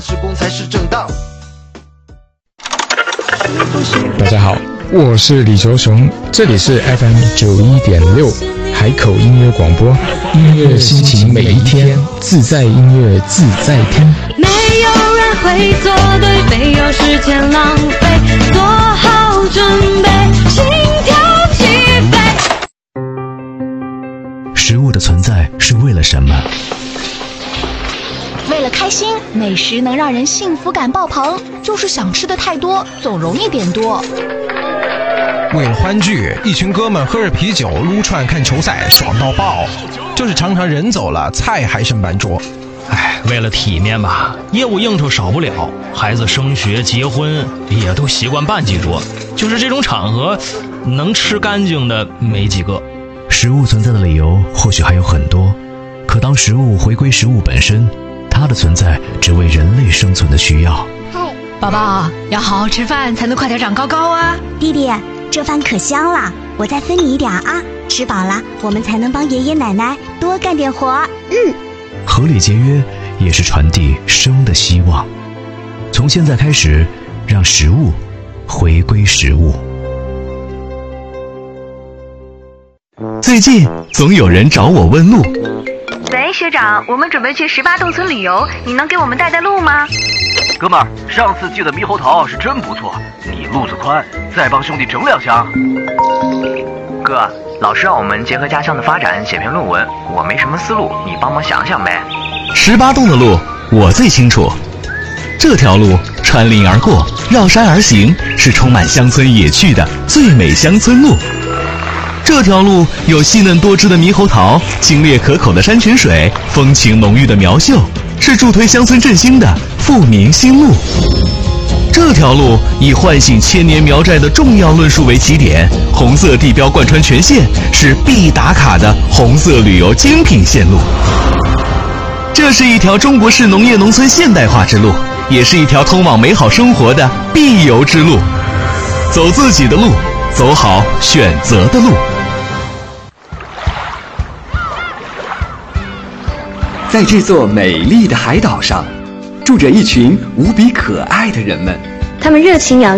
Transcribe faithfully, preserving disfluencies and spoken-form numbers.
施工才是正道。 大家好，我是李球雄，这里是 F M 九一点六海口音乐广播，音乐心情每一天，自在音乐自在听。 没有人会做对，没有时间浪费，做好准备，心跳起飞。 食物的存在是为了什么？ 为了开心，美食能让人幸福感爆棚，就是想吃的太多，总容易点多。 为了欢聚，一群哥们喝着啤酒撸串看球赛，爽到爆。就是常常人走了，菜还剩半桌。 哎，为了体面吧，业务应酬少不了，孩子升学结婚也都习惯办几桌。就是这种场合，能吃干净的没几个。 食物存在的理由或许还有很多，可当食物回归食物本身，它的存在只为人类生存的需要。 宝宝，要好好吃饭才能快点长高高啊！ 弟弟，这饭可香了，我再分你一点啊！吃饱了，我们才能帮爷爷奶奶多干点活。嗯， 合理节约也是传递生的希望。从现在开始，让食物回归食物。最近总有人找我问路。 喂，学长，我们准备去十八洞村旅游，你能给我们带带路吗？ 哥们儿，上次寄的猕猴桃是真不错，你路子宽，再帮兄弟整两箱。 哥，老师让我们结合家乡的发展写篇论文，我没什么思路，你帮忙想想呗。 十八洞的路我最清楚，这条路穿林而过，绕山而行，是充满乡村野趣的最美乡村路。这条路有细嫩多汁的猕猴桃，清冽可口的山泉水，风情浓郁的苗秀，是助推乡村振兴的富民新路。这条路以唤醒千年苗寨的重要论述为起点，红色地标贯穿全线，是必打卡的红色旅游精品线路。这是一条中国式农业农村现代化之路，也是一条通往美好生活的必游之路。走自己的路，走好选择的路。 在这座美丽的海岛上，住着一群无比可爱的人们， 他们热情洋